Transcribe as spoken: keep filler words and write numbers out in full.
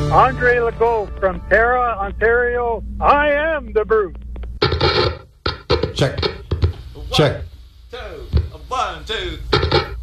Andre Legault from Tara, Ontario. I am the brute. Check. Check. Two. One, two,